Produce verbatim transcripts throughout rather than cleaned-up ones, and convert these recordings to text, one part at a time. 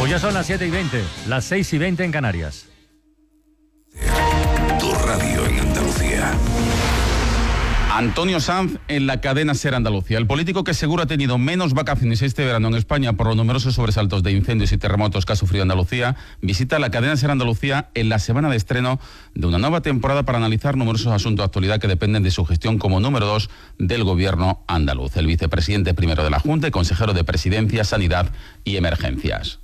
Pues ya son las siete y veinte, las seis y veinte en Canarias. Tu radio en Andalucía. Antonio Sanz en la cadena SER Andalucía. El político que seguro ha tenido menos vacaciones este verano en España por los numerosos sobresaltos de incendios y terremotos que ha sufrido Andalucía, visita la cadena SER Andalucía en la semana de estreno de una nueva temporada para analizar numerosos asuntos de actualidad que dependen de su gestión como número dos del gobierno andaluz. El vicepresidente primero de la Junta y consejero de Presidencia, Sanidad y Emergencias.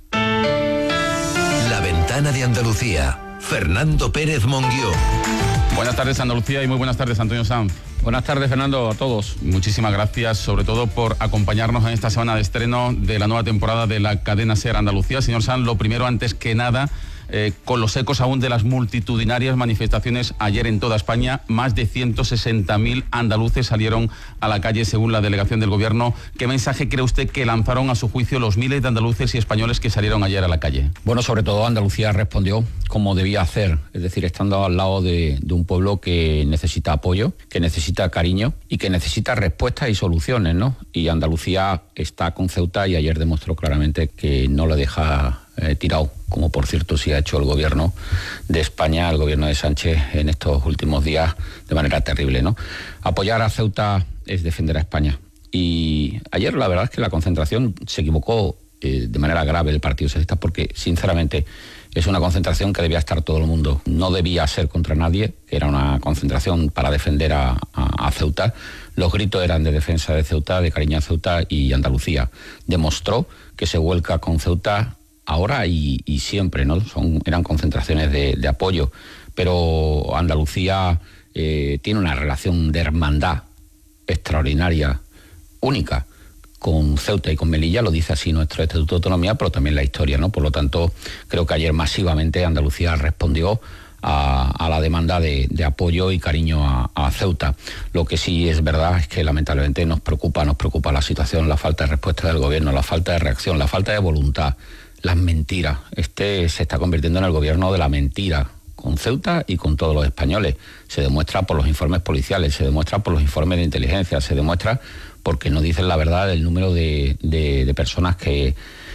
La ventana de Andalucía. Fernando Pérez Monguió. Buenas tardes, Andalucía, y muy buenas tardes, Antonio Sanz. Buenas tardes, Fernando, a todos. Muchísimas gracias, sobre todo por acompañarnos en esta semana de estreno de la nueva temporada de la cadena SER Andalucía. Señor Sanz, lo primero, antes que nada, eh, con los ecos aún de las multitudinarias manifestaciones ayer en toda España, más de ciento sesenta mil andaluces salieron a la calle según la delegación del gobierno. ¿Qué mensaje cree usted que lanzaron a su juicio los miles de andaluces y españoles que salieron ayer a la calle? Bueno, sobre todo Andalucía respondió como debía hacer, es decir, estando al lado de, de un pueblo que necesita apoyo, que necesita cariño y que necesita respuestas y soluciones, ¿no? Y Andalucía está con Ceuta y ayer demostró claramente que no lo deja eh, tirado, como por cierto sí ha hecho el gobierno de España, el gobierno de Sánchez en estos últimos días de manera terrible, ¿no? Apoyar a Ceuta es defender a España. Y ayer la verdad es que la concentración se equivocó eh, de manera grave el Partido Socialista porque sinceramente es una concentración que debía estar todo el mundo. No debía ser contra nadie, era una concentración para defender a, a, a Ceuta. Los gritos eran de defensa de Ceuta, de cariño a Ceuta, y Andalucía demostró que se vuelca con Ceuta ahora y, y siempre, ¿no? Son, eran concentraciones de, de apoyo, pero Andalucía eh, tiene una relación de hermandad extraordinaria, única, con Ceuta y con Melilla, lo dice así nuestro Estatuto de Autonomía, pero también la historia, ¿no? Por lo tanto, creo que ayer masivamente Andalucía respondió a, a la demanda de, de apoyo y cariño a, a Ceuta. Lo que sí es verdad es que lamentablemente nos preocupa, nos preocupa la situación, la falta de respuesta del gobierno, la falta de reacción, la falta de voluntad, las mentiras. Este se está convirtiendo en el gobierno de la mentira, con Ceuta y con todos los españoles. Se demuestra por los informes policiales, se demuestra por los informes de inteligencia, se demuestra porque no dicen la verdad del número de, de, de personas que,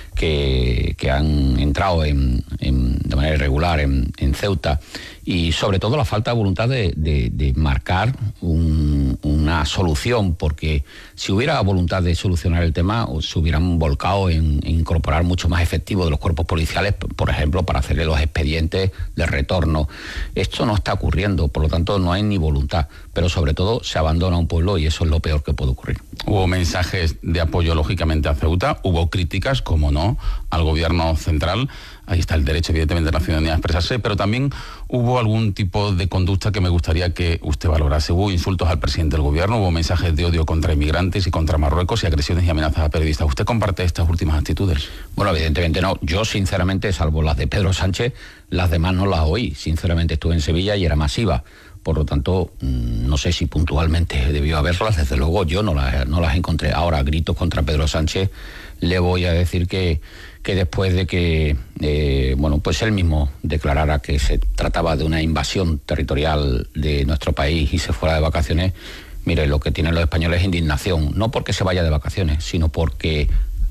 que, que han entrado en, en, de manera irregular en, en Ceuta, y sobre todo la falta de voluntad de, de, de marcar un, una solución, porque si hubiera voluntad de solucionar el tema, se hubieran volcado en, en incorporar mucho más efectivo de los cuerpos policiales, por ejemplo, para hacerle los expedientes de retorno. Esto no está ocurriendo, por lo tanto no hay ni voluntad, pero sobre todo se abandona un pueblo y eso es lo peor que puede ocurrir. Hubo mensajes de apoyo, lógicamente, a Ceuta, hubo críticas, como no, al gobierno central. Ahí está el derecho, evidentemente, de la ciudadanía a expresarse, pero también hubo algún tipo de conducta que me gustaría que usted valorase. Hubo insultos al presidente del gobierno, hubo mensajes de odio contra inmigrantes y contra Marruecos y agresiones y amenazas a periodistas. ¿Usted comparte estas últimas actitudes? Bueno, evidentemente no. Yo, sinceramente, salvo las de Pedro Sánchez, las demás no las oí. Sinceramente, estuve en Sevilla y era masiva. Por lo tanto, no sé si puntualmente debió haberlas, desde luego yo no las, no las encontré. Ahora, gritos contra Pedro Sánchez, le voy a decir que, que después de que, eh, bueno, pues él mismo declarara que se trataba de una invasión territorial de nuestro país y se fuera de vacaciones, mire, lo que tienen los españoles es indignación, no porque se vaya de vacaciones, sino porque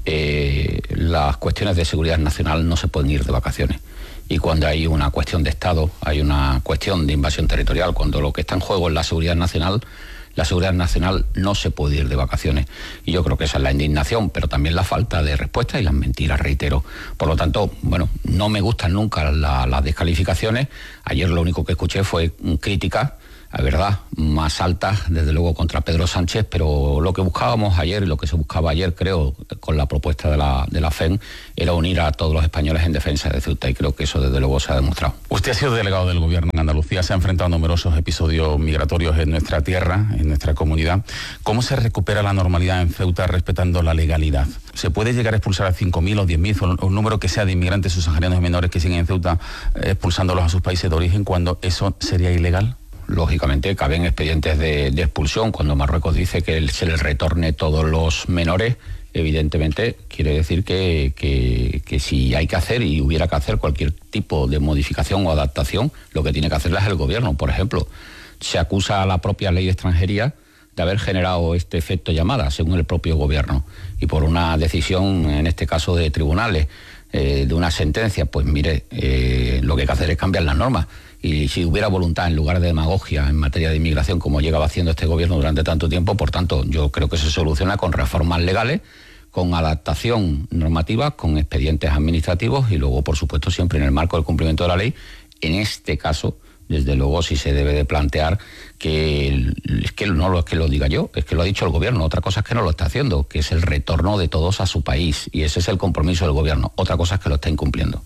eh, las cuestiones de seguridad nacional no se pueden ir de vacaciones. Y cuando hay una cuestión de Estado, hay una cuestión de invasión territorial, cuando lo que está en juego es la seguridad nacional, la seguridad nacional no se puede ir de vacaciones. Y yo creo que esa es la indignación, pero también la falta de respuesta y las mentiras, reitero. Por lo tanto, bueno, no me gustan nunca la, las descalificaciones. Ayer lo único que escuché fue críticas, la verdad, más altas, desde luego, contra Pedro Sánchez, pero lo que buscábamos ayer, y lo que se buscaba ayer, creo, con la propuesta de la, de la F E N, era unir a todos los españoles en defensa de Ceuta, y creo que eso, desde luego, se ha demostrado. Usted ha sido delegado del gobierno en Andalucía, se ha enfrentado a numerosos episodios migratorios en nuestra tierra, en nuestra comunidad. ¿Cómo se recupera la normalidad en Ceuta respetando la legalidad? ¿Se puede llegar a expulsar a cinco mil o diez mil, o un número que sea de inmigrantes subsaharianos y menores que siguen en Ceuta, eh, expulsándolos a sus países de origen, cuando eso sería ilegal? Lógicamente caben expedientes de, de expulsión. Cuando Marruecos dice que se les retorne todos los menores, evidentemente quiere decir que, que, que si hay que hacer y hubiera que hacer cualquier tipo de modificación o adaptación, lo que tiene que hacerla es el gobierno. Por ejemplo, se acusa a la propia ley de extranjería de haber generado este efecto llamada, según el propio gobierno, y por una decisión, en este caso, de tribunales. eh, de una sentencia, pues mire, eh, lo que hay que hacer es cambiar las normas. Y si hubiera voluntad, en lugar de demagogia en materia de inmigración, como llegaba haciendo este gobierno durante tanto tiempo, por tanto, yo creo que se soluciona con reformas legales, con adaptación normativa, con expedientes administrativos y luego, por supuesto, siempre en el marco del cumplimiento de la ley. En este caso, desde luego, sí se debe de plantear que, es que no es que lo diga yo, es que lo ha dicho el gobierno. Otra cosa es que no lo está haciendo, que es el retorno de todos a su país, y ese es el compromiso del gobierno. Otra cosa es que lo está incumpliendo.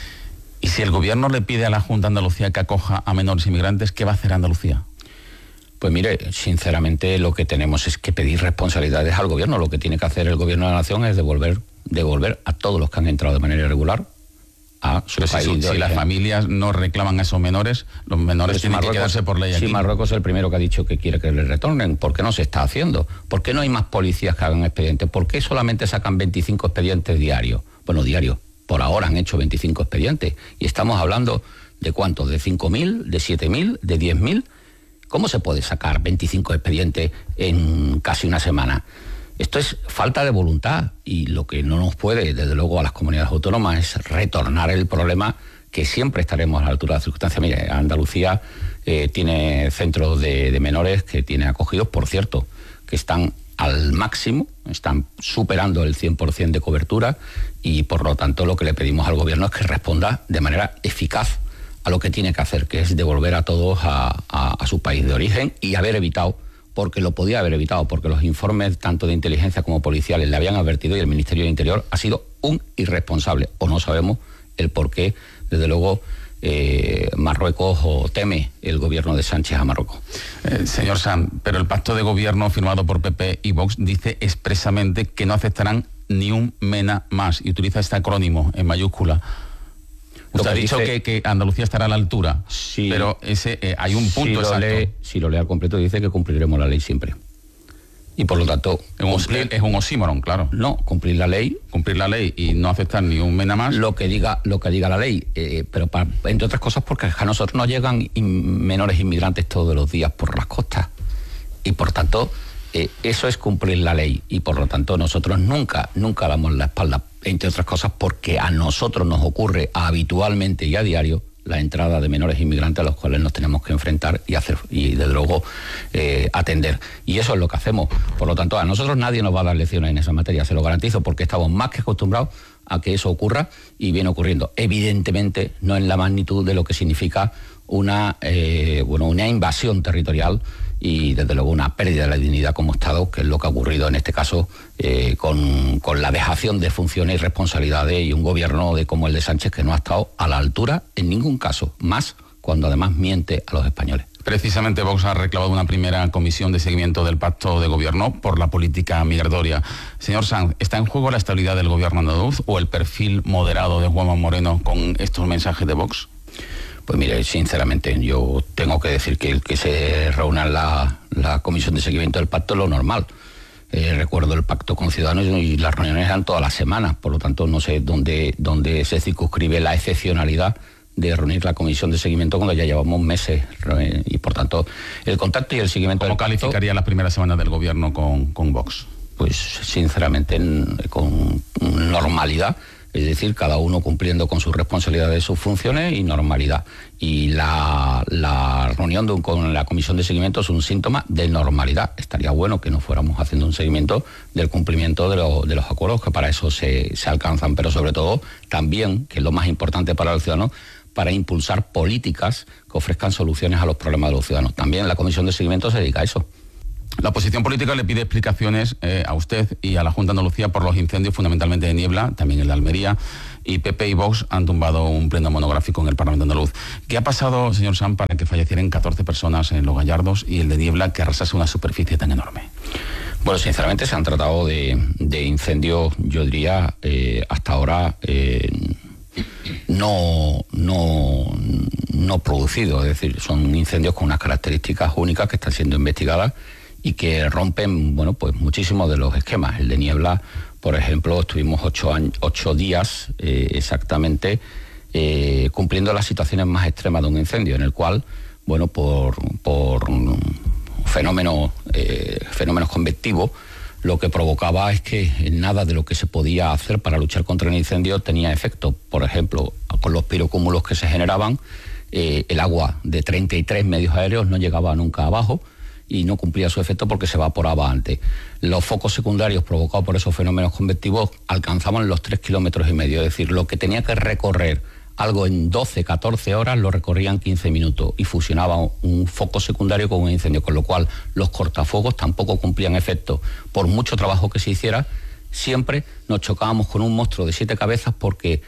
Y si el gobierno le pide a la Junta de Andalucía que acoja a menores inmigrantes, ¿qué va a hacer Andalucía? Pues mire, sinceramente lo que tenemos es que pedir responsabilidades al gobierno. Lo que tiene que hacer el gobierno de la nación es devolver, devolver a todos los que han entrado de manera irregular a su Pero país si, de si origen. las familias no reclaman a esos menores, los menores Pero si tienen Marruecos, que quedarse por ley aquí. Si Marruecos es el primero que ha dicho que quiere que les retornen, ¿por qué no se está haciendo? ¿Por qué no hay más policías que hagan expedientes? ¿Por qué solamente sacan veinticinco expedientes diarios? Bueno, diarios. Por ahora han hecho veinticinco expedientes. Y estamos hablando de cuántos, de cinco mil, de siete mil, de diez mil. ¿Cómo se puede sacar veinticinco expedientes en casi una semana? Esto es falta de voluntad, y lo que no nos puede, desde luego, a las comunidades autónomas es retornar el problema, que siempre estaremos a la altura de las circunstancias. Mire, Andalucía eh, tiene centros de, de menores que tiene acogidos, por cierto, que están al máximo, están superando el cien por ciento de cobertura, y por lo tanto lo que le pedimos al gobierno es que responda de manera eficaz a lo que tiene que hacer, que es devolver a todos a, a, a su país de origen, y haber evitado, porque lo podía haber evitado, porque los informes tanto de inteligencia como policiales le habían advertido, y el Ministerio del Interior ha sido un irresponsable, o no sabemos el por qué, desde luego, eh, Marruecos o teme el gobierno de Sánchez a Marruecos. Eh, señor Sanz, pero el pacto de gobierno firmado por P P y Vox dice expresamente que no aceptarán ni un MENA más, y utiliza este acrónimo en mayúscula. Usted ha dicho dice, que, que Andalucía estará a la altura, sí, pero ese eh, hay un punto si exacto. Lo lee, si lo lee al completo, dice que cumpliremos la ley siempre. Y por lo tanto... Es un, cumplir, es un oxímoron, claro. No, cumplir la ley... Cumplir la ley y no aceptar ni un MENA más. Lo que diga, lo que diga la ley, eh, pero para, entre otras cosas porque a nosotros nos llegan in, menores inmigrantes todos los días por las costas. Y por tanto, eh, eso es cumplir la ley. Y por lo tanto, nosotros nunca, nunca damos la espalda, entre otras cosas porque a nosotros nos ocurre habitualmente y a diario la entrada de menores inmigrantes a los cuales nos tenemos que enfrentar y hacer y desde luego eh, atender. Y eso es lo que hacemos. Por lo tanto, a nosotros nadie nos va a dar lecciones en esa materia, se lo garantizo, porque estamos más que acostumbrados a que eso ocurra, y viene ocurriendo. Evidentemente, no en la magnitud de lo que significa una, eh, bueno, una invasión territorial y desde luego una pérdida de la dignidad como Estado, que es lo que ha ocurrido en este caso eh, con, con la dejación de funciones y responsabilidades, y un gobierno de como el de Sánchez que no ha estado a la altura en ningún caso, más cuando además miente a los españoles. Precisamente Vox ha reclamado una primera comisión de seguimiento del pacto de gobierno por la política migratoria. Señor Sanz, ¿está en juego la estabilidad del gobierno andaluz o el perfil moderado de Juanma Moreno con estos mensajes de Vox? Pues mire, sinceramente, yo tengo que decir que el que se reúna la, la comisión de seguimiento del pacto es lo normal. Eh, recuerdo el pacto con Ciudadanos y las reuniones eran todas las semanas, por lo tanto no sé dónde, dónde se circunscribe la excepcionalidad de reunir la comisión de seguimiento cuando ya llevamos meses, eh, y por tanto el contacto y el seguimiento ¿Cómo del pacto, calificaría las primeras semanas del gobierno con, con Vox? Pues sinceramente en, con normalidad. Es decir, cada uno cumpliendo con sus responsabilidades, sus funciones y normalidad. Y la, la reunión de un, con la comisión de seguimiento es un síntoma de normalidad. Estaría bueno que no fuéramos haciendo un seguimiento del cumplimiento de, lo, de los acuerdos, que para eso se, se alcanzan, pero sobre todo también, que es lo más importante para los ciudadanos, para impulsar políticas que ofrezcan soluciones a los problemas de los ciudadanos. También la comisión de seguimiento se dedica a eso. La oposición política le pide explicaciones eh, a usted y a la Junta de Andalucía por los incendios, fundamentalmente de Niebla, también en la Almería, y P P y Vox han tumbado un pleno monográfico en el Parlamento andaluz. ¿Qué ha pasado, señor Sanz, para que fallecieran catorce personas en Los Gallardos y el de Niebla que arrasase una superficie tan enorme? Bueno, sinceramente se han tratado de, de incendios, yo diría, eh, hasta ahora eh, no, no, no producidos, es decir, son incendios con unas características únicas que están siendo investigadas y que rompen, bueno, pues muchísimos de los esquemas. El de Niebla, por ejemplo, estuvimos ocho, años, ocho días eh, exactamente eh, cumpliendo las situaciones más extremas de un incendio, en el cual, bueno, por, por fenómenos, eh, fenómenos convectivos, lo que provocaba es que nada de lo que se podía hacer para luchar contra el incendio tenía efecto. Por ejemplo, con los pirocúmulos que se generaban, eh, el agua de treinta y tres medios aéreos no llegaba nunca abajo y no cumplía su efecto porque se evaporaba antes. Los focos secundarios provocados por esos fenómenos convectivos alcanzaban los tres kilómetros y medio, es decir, lo que tenía que recorrer algo en doce, catorce horas lo recorrían quince minutos y fusionaban un foco secundario con un incendio, con lo cual los cortafuegos tampoco cumplían efecto. Por mucho trabajo que se hiciera, siempre nos chocábamos con un monstruo de siete cabezas porque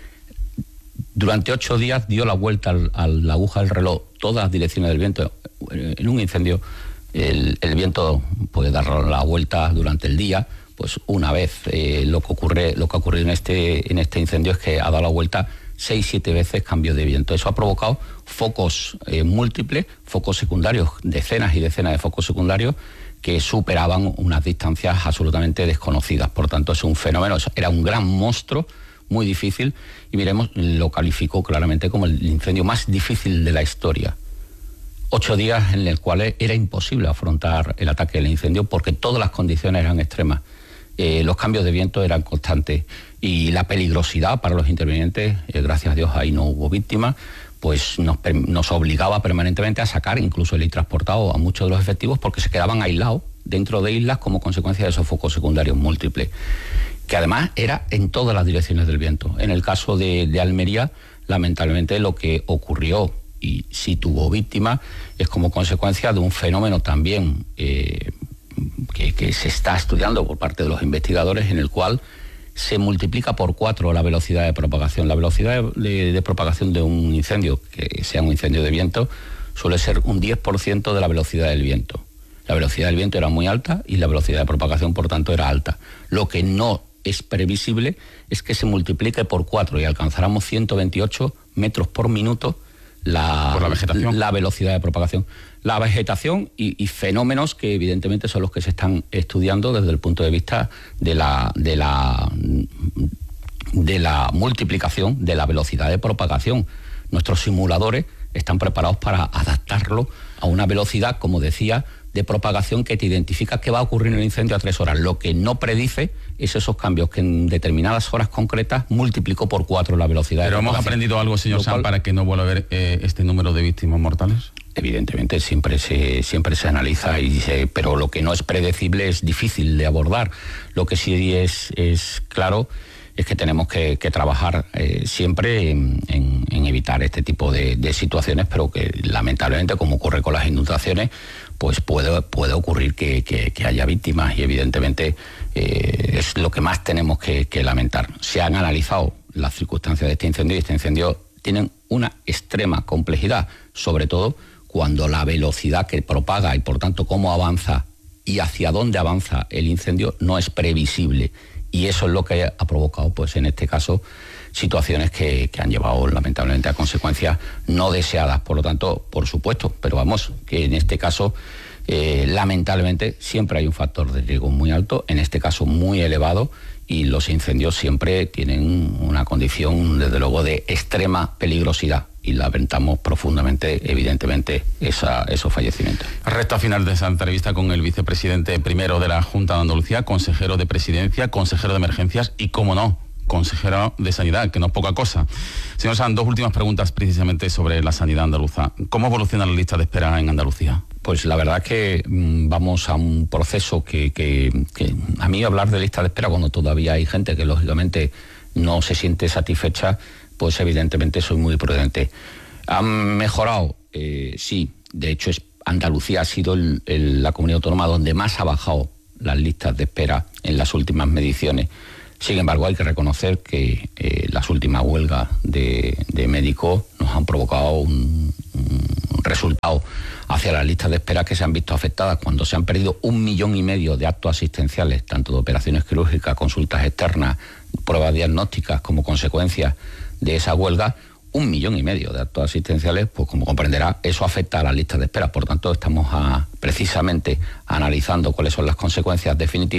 durante ocho días dio la vuelta al, a la aguja del reloj todas las direcciones del viento. En un incendio el, el viento puede dar la vuelta durante el día, pues una vez. Eh, lo que ocurre, lo que ha ocurrido en este, en este incendio es que ha dado la vuelta seis, siete veces cambio de viento. Eso ha provocado focos eh, múltiples, focos secundarios, decenas y decenas de focos secundarios que superaban unas distancias absolutamente desconocidas. Por tanto, es un fenómeno, era un gran monstruo, muy difícil, y miremos, lo calificó claramente como el incendio más difícil de la historia. Ocho días en los cuales era imposible afrontar el ataque del incendio porque todas las condiciones eran extremas. Eh, los cambios de viento eran constantes y la peligrosidad para los intervinientes, eh, gracias a Dios ahí no hubo víctimas, pues nos, nos obligaba permanentemente a sacar incluso el transportado a muchos de los efectivos porque se quedaban aislados dentro de islas como consecuencia de esos focos secundarios múltiples, que además era en todas las direcciones del viento. En el caso de, de Almería, lamentablemente lo que ocurrió, y sí tuvo víctimas, es como consecuencia de un fenómeno también eh, que, que se está estudiando por parte de los investigadores, en el cual se multiplica por cuatro la velocidad de propagación. La velocidad de, de, de propagación de un incendio, que sea un incendio de viento, suele ser un diez por ciento de la velocidad del viento. La velocidad del viento era muy alta y la velocidad de propagación, por tanto, era alta. Lo que no es previsible es que se multiplique por cuatro y alcanzáramos ciento veintiocho metros por minuto la, por la vegetación. La velocidad de propagación. La vegetación y, y fenómenos que evidentemente son los que se están estudiando desde el punto de vista de la, de la, de la multiplicación de la velocidad de propagación. Nuestros simuladores están preparados para adaptarlo a una velocidad, como decía, de propagación que te identifica qué va a ocurrir en el incendio a tres horas. Lo que no predice es esos cambios que en determinadas horas concretas multiplicó por cuatro la velocidad. Pero de hemos aprendido algo, señor Sanz, para que no vuelva a haber eh, este número de víctimas mortales. Evidentemente siempre se siempre se analiza, y se, pero lo que no es predecible es difícil de abordar. Lo que sí es, es claro es que tenemos que, que trabajar eh, siempre en, en, en evitar este tipo de, de situaciones, pero que lamentablemente, como ocurre con las inundaciones, pues puede, puede ocurrir que, que, que haya víctimas, y evidentemente eh, es lo que más tenemos que, que lamentar. Se han analizado las circunstancias de este incendio y este incendio tienen una extrema complejidad, sobre todo cuando la velocidad que propaga y por tanto cómo avanza y hacia dónde avanza el incendio no es previsible. Y eso es lo que ha provocado, pues en este caso, situaciones que, que han llevado lamentablemente a consecuencias no deseadas. Por lo tanto, por supuesto, pero vamos, que en este caso, eh, lamentablemente, siempre hay un factor de riesgo muy alto, en este caso muy elevado, y los incendios siempre tienen una condición, desde luego, de extrema peligrosidad. Y lamentamos profundamente, evidentemente, esa, esos fallecimientos. Recta final de esa entrevista con el vicepresidente primero de la Junta de Andalucía, consejero de Presidencia, consejero de Emergencias y, cómo no, consejero de Sanidad, que no es poca cosa. Señor Sanz, dos últimas preguntas precisamente sobre la sanidad andaluza. ¿Cómo evoluciona la lista de espera en Andalucía? Pues la verdad es que mmm, vamos a un proceso que, que, que a mí hablar de lista de espera cuando todavía hay gente que lógicamente no se siente satisfecha, pues evidentemente soy muy prudente. ¿Han mejorado? Eh, sí, de hecho es, Andalucía ha sido el, el, la comunidad autónoma donde más ha bajado las listas de espera en las últimas mediciones. Sin embargo, hay que reconocer que eh, las últimas huelgas de, de médicos nos han provocado un, un resultado hacia las listas de espera que se han visto afectadas cuando se han perdido un millón y medio de actos asistenciales, tanto de operaciones quirúrgicas, consultas externas, pruebas diagnósticas como consecuencia de esa huelga. Un millón y medio de actos asistenciales, pues como comprenderá, eso afecta a las listas de espera. Por tanto, estamos a, precisamente analizando cuáles son las consecuencias definitivas,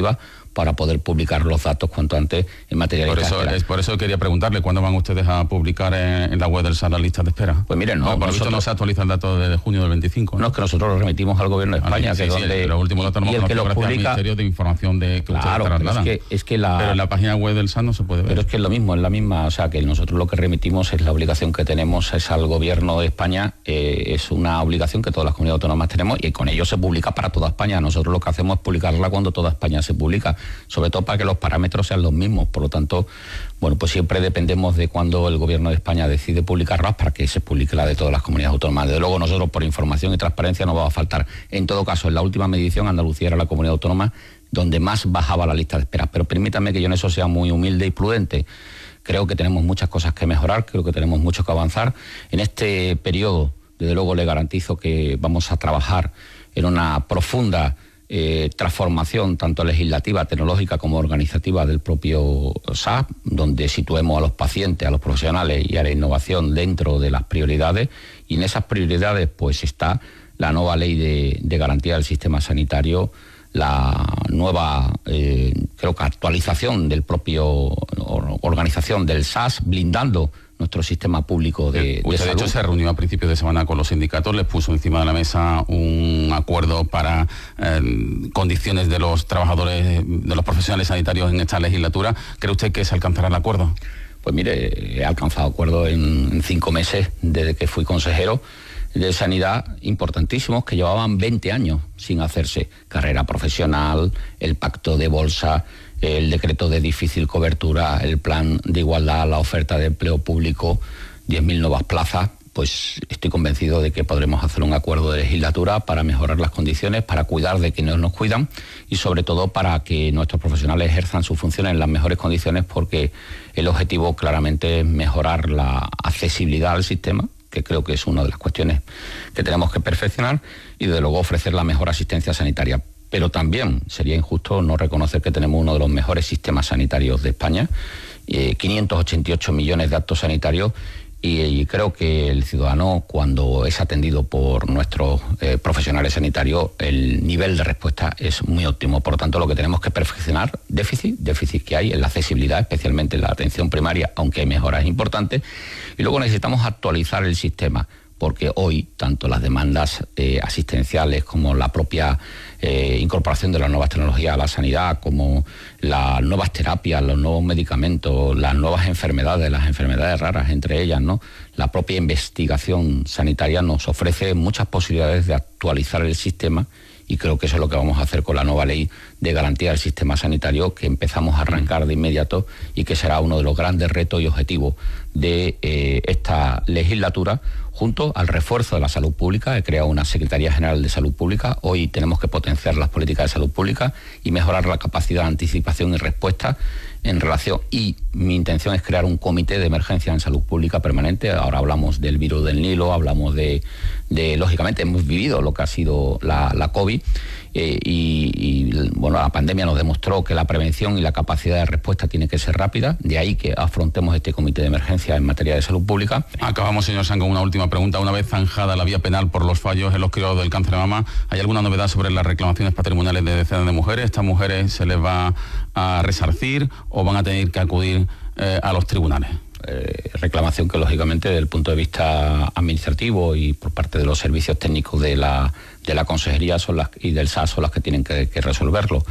para poder publicar los datos cuanto antes en materia de por lista eso, de espera. es por eso quería preguntarle, ¿cuándo van ustedes a publicar en, en la web del S A S las listas de espera? Pues miren, no, no por lo nosotros, visto no se actualiza el dato de junio del veinticinco. No, no es que nosotros lo remitimos al gobierno de España, ah, que sí, es sí, donde... los últimos datos no y el que lo gracias publica... al Ministerio de Información de que claro, ustedes pero es que, es que la... Pero en la página web del S A S no se puede ver. Pero es que es lo mismo, es la misma, o sea, que nosotros lo que remitimos es la obligación que tenemos es al gobierno de España, eh, es una obligación que todas las comunidades autónomas tenemos y con ello se publica para toda España. Nosotros lo que hacemos es publicarla cuando toda España se publica, sobre todo para que los parámetros sean los mismos. Por lo tanto, bueno, pues siempre dependemos de cuando el gobierno de España decide publicarlas para que se publique la de todas las comunidades autónomas. Desde luego nosotros por información y transparencia no va a faltar. En todo caso, en la última medición Andalucía era la comunidad autónoma donde más bajaba la lista de espera. Pero permítanme que yo en eso sea muy humilde y prudente. Creo que tenemos muchas cosas que mejorar, creo que tenemos mucho que avanzar. En este periodo, desde luego le garantizo que vamos a trabajar en una profunda eh, transformación, tanto legislativa, tecnológica como organizativa del propio S A S, donde situemos a los pacientes, a los profesionales y a la innovación dentro de las prioridades. Y en esas prioridades pues está la nueva ley de, de garantía del sistema sanitario, la nueva, eh, creo que actualización del propio organización del S A S, blindando nuestro sistema público de, de Usted, salud. de hecho, se reunió a principios de semana con los sindicatos, les puso encima de la mesa un acuerdo para eh, condiciones de los trabajadores, de los profesionales sanitarios en esta legislatura. ¿Cree usted que se alcanzará el acuerdo? Pues mire, he alcanzado acuerdo en, en cinco meses desde que fui consejero de Sanidad importantísimos que llevaban veinte años sin hacerse. Carrera profesional, el pacto de bolsa, el decreto de difícil cobertura, el plan de igualdad, la oferta de empleo público, diez mil nuevas plazas. Pues estoy convencido de que podremos hacer un acuerdo de legislatura para mejorar las condiciones, para cuidar de quienes nos cuidan y sobre todo para que nuestros profesionales ejerzan sus funciones en las mejores condiciones, porque el objetivo claramente es mejorar la accesibilidad al sistema, que creo que es una de las cuestiones que tenemos que perfeccionar, y desde luego ofrecer la mejor asistencia sanitaria. Pero también sería injusto no reconocer que tenemos uno de los mejores sistemas sanitarios de España, eh, quinientos ochenta y ocho millones de actos sanitarios, y, y creo que el ciudadano, cuando es atendido por nuestros eh, profesionales sanitarios, el nivel de respuesta es muy óptimo. Por lo tanto, lo que tenemos que perfeccionar, déficit, déficit que hay en la accesibilidad, especialmente en la atención primaria, aunque hay mejoras importantes, y luego necesitamos actualizar el sistema, porque hoy tanto las demandas eh, asistenciales como la propia eh, incorporación de las nuevas tecnologías a la sanidad, como las nuevas terapias, los nuevos medicamentos, las nuevas enfermedades, las enfermedades raras entre ellas, ¿no? La propia investigación sanitaria nos ofrece muchas posibilidades de actualizar el sistema, y creo que eso es lo que vamos a hacer con la nueva ley de garantía del sistema sanitario, que empezamos a arrancar de inmediato y que será uno de los grandes retos y objetivos de eh, esta legislatura, junto al refuerzo de la salud pública. He creado una Secretaría General de Salud Pública. Hoy tenemos que potenciar las políticas de salud pública y mejorar la capacidad de anticipación y respuesta en relación, y mi intención es crear un comité de emergencia en salud pública permanente. Ahora hablamos del virus del Nilo, hablamos de, de lógicamente hemos vivido lo que ha sido la, la COVID, eh, y, y bueno, la pandemia nos demostró que la prevención y la capacidad de respuesta tiene que ser rápida, de ahí que afrontemos este comité de emergencia en materia de salud pública. Acabamos, señor San, con una última pregunta. Una vez zanjada la vía penal por los fallos en los cribados del cáncer de mama, ¿hay alguna novedad sobre las reclamaciones patrimoniales de decenas de mujeres? ¿Estas mujeres se les va a resarcir o van a tener que acudir eh, a los tribunales? Eh, reclamación que lógicamente desde el punto de vista administrativo y por parte de los servicios técnicos de la, de la Consejería son las, y del S A S son las que tienen que, que resolverlo.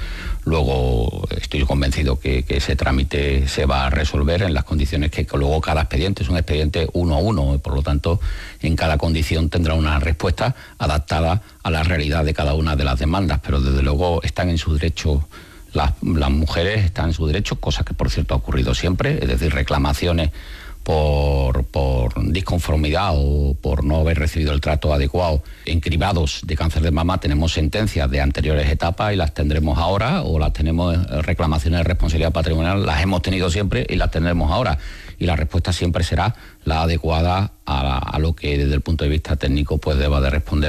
Luego estoy convencido que, que ese trámite se va a resolver en las condiciones que, que luego cada expediente es un expediente uno a uno, y por lo tanto en cada condición tendrá una respuesta adaptada a la realidad de cada una de las demandas, pero desde luego están en su derecho. Las, las mujeres están en su derecho, cosa que por cierto ha ocurrido siempre, es decir, reclamaciones por, por disconformidad o por no haber recibido el trato adecuado en cribados de cáncer de mama. Tenemos sentencias de anteriores etapas y las tendremos ahora, o las tenemos, reclamaciones de responsabilidad patrimonial, las hemos tenido siempre y las tendremos ahora, y la respuesta siempre será la adecuada a, a lo que desde el punto de vista técnico pues deba de responder